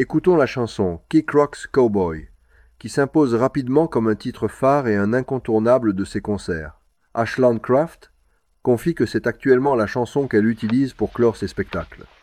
Écoutons la chanson Kick Rocks Cowboy, qui s'impose rapidement comme un titre phare et un incontournable de ses concerts. Ashland Craft confie que c'est actuellement la chanson qu'elle utilise pour clore ses spectacles.